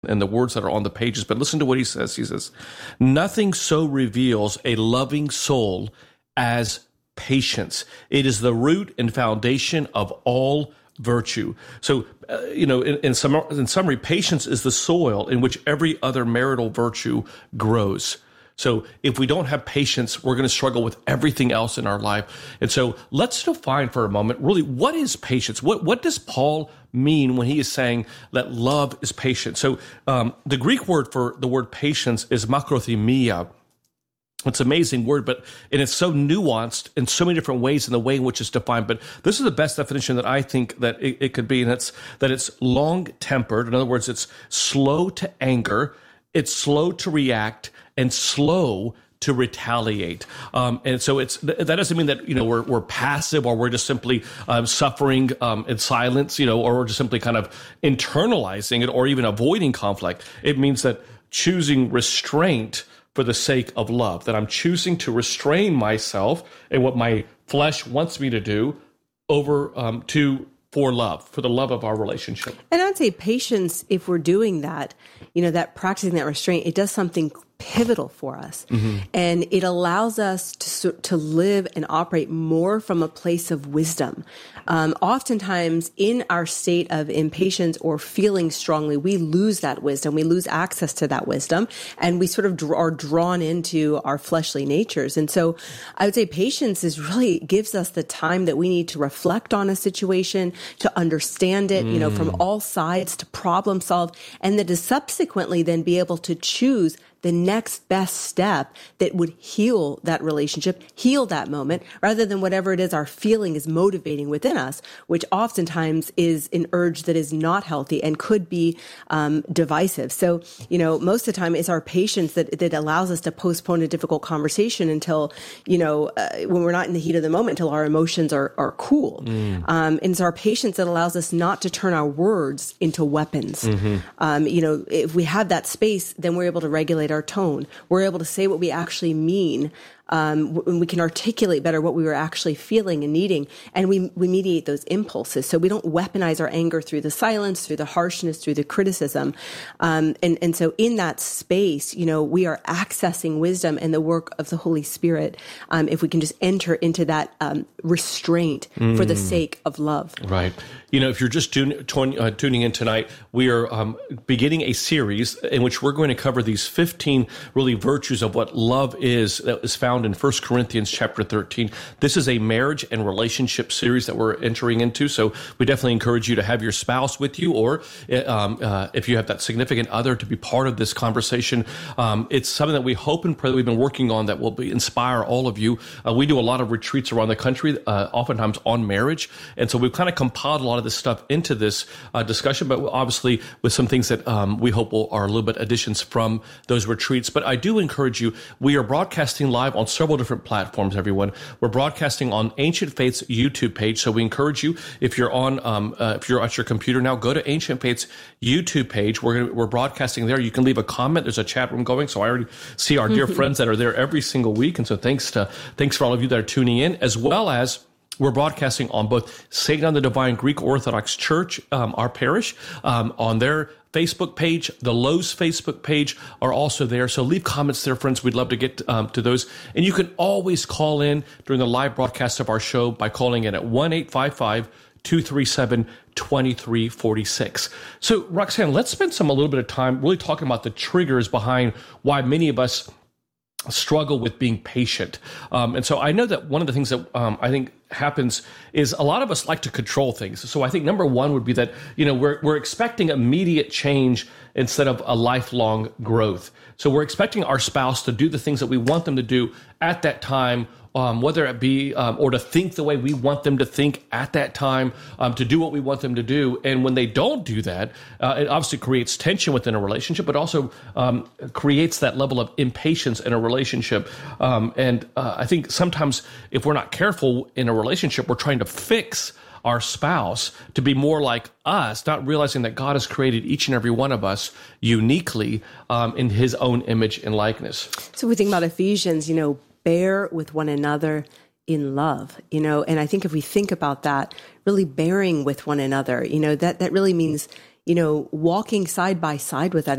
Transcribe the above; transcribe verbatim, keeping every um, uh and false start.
and the words that are on the pages, but listen to what he says. He says, nothing so reveals a loving soul as patience. It is the root and foundation of all virtue. So, uh, you know, in, in, sum, in summary, patience is the soil in which every other marital virtue grows. So if we don't have patience, we're going to struggle with everything else in our life. And so let's define for a moment, really, what is patience? What what does Paul mean when he is saying that love is patient? So um, the Greek word for the word patience is makrothemia. It's an amazing word, but and it's so nuanced in so many different ways in the way in which it's defined. But this is the best definition that I think that it, it could be, and it's that it's long-tempered. In other words, it's slow to anger, it's slow to react, and slow to retaliate. Um, and so it's that doesn't mean that, you know, we're we're passive or we're just simply um, suffering um, in silence, you know, or we're just simply kind of internalizing it or even avoiding conflict. It means that choosing restraint for the sake of love, that I'm choosing to restrain myself and what my flesh wants me to do over um, to for love, for the love of our relationship. And I'd say patience, if we're doing that, you know, that practicing that restraint, it does something pivotal for us. Mm-hmm. And it allows us to to live and operate more from a place of wisdom. Um, oftentimes in our state of impatience or feeling strongly, we lose that wisdom. We lose access to that wisdom, and we sort of dr- are drawn into our fleshly natures. And so I would say patience is really gives us the time that we need to reflect on a situation, to understand it, mm. you know, from all sides, to problem solve, and then to subsequently then be able to choose the next best step that would heal that relationship, heal that moment, rather than whatever it is our feeling is motivating within us, which oftentimes is an urge that is not healthy and could be um, divisive. So, you know, most of the time it's our patience that, that allows us to postpone a difficult conversation until, you know, uh, when we're not in the heat of the moment, until our emotions are, are cool. Mm. Um, and it's our patience that allows us not to turn our words into weapons. Mm-hmm. Um, you know, if we have that space, then we're able to regulate our tone. We're able to say what we actually mean. Um, we can articulate better what we were actually feeling and needing, and we, we mediate those impulses. So we don't weaponize our anger through the silence, through the harshness, through the criticism. Um, and, and so in that space, you know, we are accessing wisdom and the work of the Holy Spirit um, if we can just enter into that um, restraint mm. for the sake of love. Right. You know, if you're just tune, tune, uh, tuning in tonight, we are um, beginning a series in which we're going to cover these fifteen really virtues of what love is that is found in First Corinthians chapter thirteen. This is a marriage and relationship series that we're entering into, so we definitely encourage you to have your spouse with you, or um, uh, if you have that significant other, to be part of this conversation. Um, it's something that we hope and pray that we've been working on that will be, inspire all of you. Uh, we do a lot of retreats around the country, uh, oftentimes on marriage, and so we've kind of compiled a lot of this stuff into this uh, discussion, but obviously with some things that um, we hope will, are a little bit additions from those retreats. But I do encourage you, we are broadcasting live on several different platforms, everyone. We're broadcasting on Ancient Faith's YouTube page, so we encourage you, if you're on, um, uh, if you're at your computer now, go to Ancient Faith's YouTube page. We're gonna, we're broadcasting there. You can leave a comment. There's a chat room going, so I already see our dear friends that are there every single week, and so thanks to thanks for all of you that are tuning in, as well as we're broadcasting on both Satan on the Divine Greek Orthodox Church, um, our parish, um, on their Facebook page, the Lowe's Facebook page are also there. So leave comments there, friends. We'd love to get um, to those. And you can always call in during the live broadcast of our show by calling in at one eight five five, two three seven, two three four six. So Roxanne, let's spend some a little bit of time really talking about the triggers behind why many of us struggle with being patient. Um, and so I know that one of the things that um, I think happens is a lot of us like to control things. So I think number one would be that, you know, we're we're expecting immediate change instead of a lifelong growth. So we're expecting our spouse to do the things that we want them to do at that time, um, whether it be, um, or to think the way we want them to think at that time, um, to do what we want them to do. And when they don't do that, uh, it obviously creates tension within a relationship, but also um, creates that level of impatience in a relationship. Um, and uh, I think sometimes if we're not careful in a relationship, we're trying to fix our spouse to be more like us, not realizing that God has created each and every one of us uniquely um, in his own image and likeness. So we think about Ephesians, you know, bear with one another in love, you know, and I think if we think about that, really bearing with one another, you know, that, that really means, you know, walking side by side with that